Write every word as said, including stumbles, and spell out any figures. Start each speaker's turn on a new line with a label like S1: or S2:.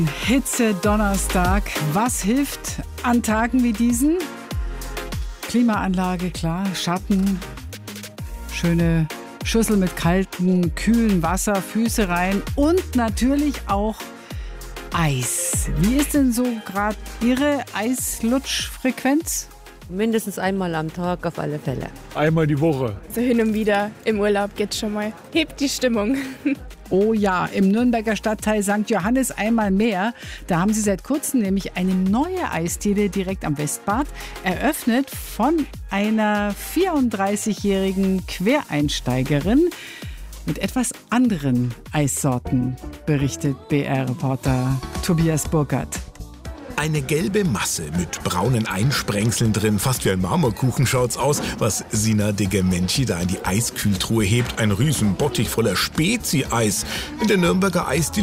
S1: Hitze-Donnerstag. Was hilft an Tagen wie diesen? Klimaanlage, klar, Schatten, schöne Schüssel mit kaltem, kühlen Wasser, Füße rein und natürlich auch Eis. Wie ist denn so gerade Ihre Eislutschfrequenz?
S2: Mindestens einmal am Tag auf alle Fälle.
S3: Einmal die Woche.
S4: So hin und wieder im Urlaub geht's schon mal. Hebt die Stimmung.
S1: Oh ja, im Nürnberger Stadtteil Sankt Johannes einmal mehr. Da haben sie seit kurzem nämlich eine neue Eisdiele direkt am Westbad eröffnet von einer vierunddreißigjährigen Quereinsteigerin mit etwas anderen Eissorten, berichtet B R-Reporter Tobias Burkhardt.
S5: Eine gelbe Masse mit braunen Einsprengseln drin, fast wie ein Marmorkuchen schaut's aus, was Sina Degemenschi da in die Eiskühltruhe hebt. Ein Riesenbottich voller Spezi-Eis. In der Nürnberger Eisdiele